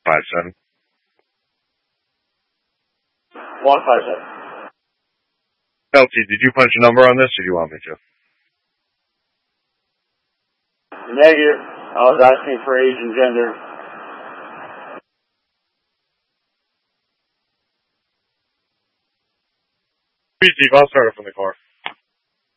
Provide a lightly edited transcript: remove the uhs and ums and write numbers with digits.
157. 157. LT, did you punch a number on this, or do you want me to? Negative. I was asking for age and gender. Steve, I'll start it from the car.